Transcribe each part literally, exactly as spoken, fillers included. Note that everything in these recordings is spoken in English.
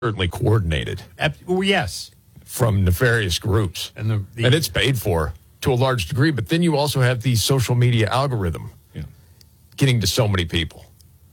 certainly coordinated. Well, yes. From nefarious groups. And, the, the, and it's paid for to a large degree. But then you also have the social media algorithm yeah. getting to so many people.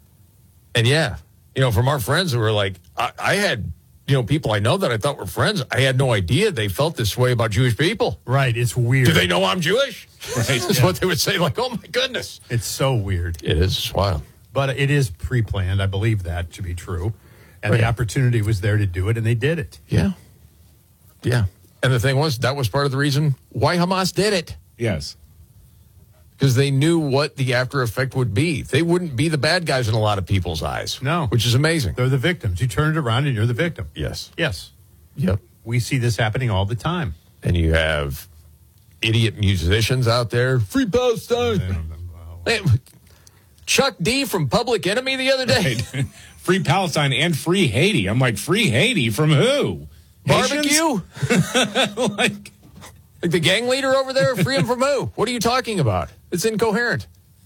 And yeah, you know, from our friends who were like, I, I had, you know, people I know that I thought were friends. I had no idea they felt this way about Jewish people. Right. It's weird. Do they know I'm Jewish? Right. That's yeah. what they would say. Like, oh, my goodness. It's so weird. It is. It's wild. But it is pre-planned. I believe that to be true. And right. the opportunity was there to do it, and they did it. Yeah. Yeah. And the thing was, that was part of the reason why Hamas did it. Yes. Because they knew what the after effect would be. They wouldn't be the bad guys in a lot of people's eyes. No. Which is amazing. They're the victims. You turn it around and you're the victim. Yes. Yes. Yep. We see this happening all the time. And you have idiot musicians out there. Free Palestine. Hey, Chuck D from Public Enemy the other day. Right. Free Palestine and free Haiti. I'm like, free Haiti from who? Barbecue? like, like the gang leader over there? Free him from who? What are you talking about? It's incoherent.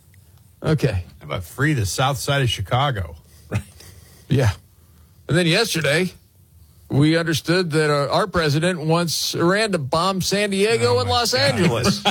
Okay. How about free the south side of Chicago? Right. Yeah. And then yesterday, we understood that uh, our president wants Iran to bomb San Diego oh and Los God. Angeles.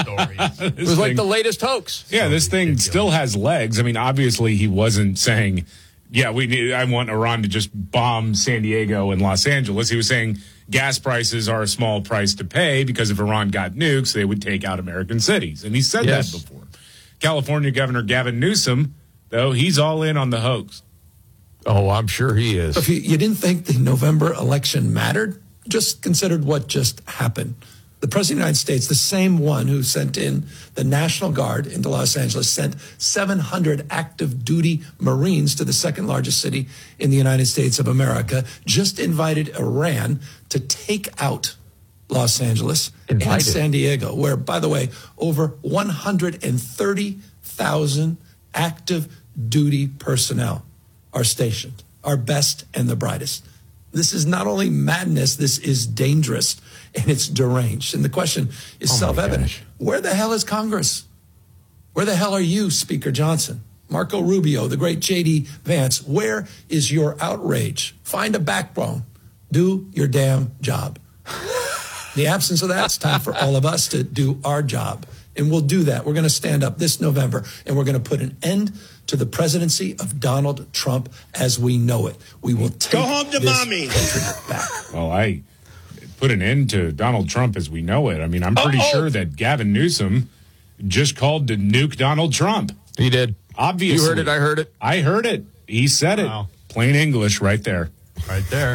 It was like the latest hoax. Yeah, so this thing ridiculous. still has legs. I mean, obviously he wasn't saying, yeah, we need, I want Iran to just bomb San Diego and Los Angeles. He was saying gas prices are a small price to pay because if Iran got nukes, they would take out American cities. And he said yes. that before. California Governor Gavin Newsom, though, he's all in on the hoax. Oh, I'm sure he is. If you, you didn't think the November election mattered, just considered what just happened. The President of the United States, the same one who sent in the National Guard into Los Angeles, sent seven hundred active duty Marines to the second largest city in the United States of America, just invited Iran to take out Los Angeles Invited. and San Diego, where, by the way, over one hundred thirty thousand active duty personnel are stationed, our best and the brightest. This is not only madness, this is dangerous and it's deranged. And the question is oh self-evident. Where the hell is Congress? Where the hell are you, Speaker Johnson? Marco Rubio, the great J D Vance, where is your outrage? Find a backbone. Do your damn job. In the absence of that, it's time for all of us to do our job. And we'll do that. We're going to stand up this November, and we're going to put an end to the presidency of Donald Trump as we know it. We will take Go home to this mommy. country back. Well, I put an end to Donald Trump as we know it. I mean, I'm pretty Uh-oh. sure that Gavin Newsom just called to nuke Donald Trump. He did. Obviously. You heard it. I heard it. I heard it. He said Wow. it. Plain English right there. Right there.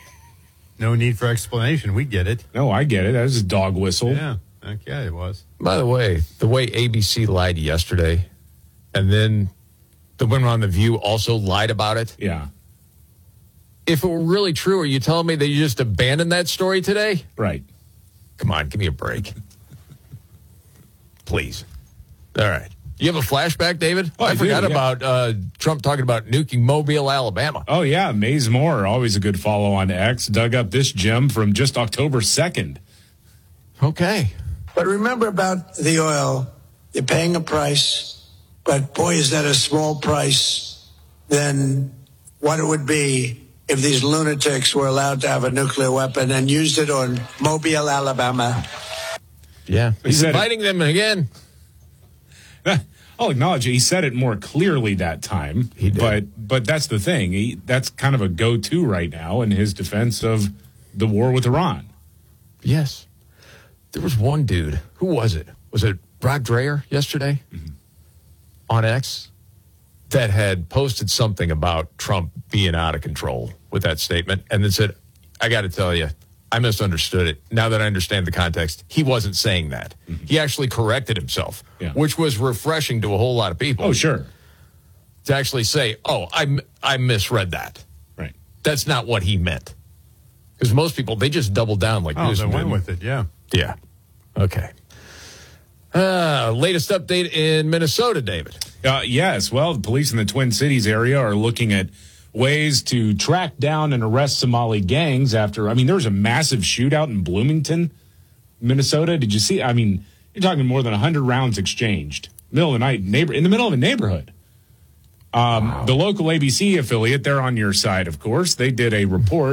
No need for explanation. We get it. No, I get it. That was a dog whistle. Yeah. Okay, it was. By the way, the way A B C lied yesterday, and then the women on The View also lied about it. Yeah. If it were really true, are you telling me that you just abandoned that story today? Right. Come on, give me a break. Please. All right. You have a flashback, David? Oh, I I, do, forgot yeah. about uh, Trump talking about nuking Mobile, Alabama. Oh, yeah. Maze Moore, always a good follow on X, dug up this gem from just October second. Okay. But remember about the oil, you're paying a price, but boy, is that a small price than what it would be if these lunatics were allowed to have a nuclear weapon and used it on Mobile, Alabama. Yeah. He's said it. inviting them again. I'll acknowledge it. He said it more clearly that time. He did. But, but that's the thing. He, that's kind of a go-to right now in his defense of the war with Iran. Yes. There was one dude. Who was it? Was it Brock Dreyer yesterday mm-hmm. on X that had posted something about Trump being out of control with that statement and then said, I got to tell you, I misunderstood it. Now that I understand the context, he wasn't saying that. Mm-hmm. He actually corrected himself, yeah. which was refreshing to a whole lot of people. Oh, sure. To actually say, oh, I, I misread that. Right. That's not what he meant. Because most people, they just double down like Oh, this. they went with it, yeah. Yeah. Okay. Uh, latest update in Minnesota, David. Uh, yes. Well, the police in the Twin Cities area are looking at ways to track down and arrest Somali gangs after, I mean, there was a massive shootout in Bloomington, Minnesota. Did you see? I mean, you're talking more than one hundred rounds exchanged. Middle of the night, neighbor in the middle of a neighborhood. Um, the local A B C affiliate, they're on your side, of course. They did a report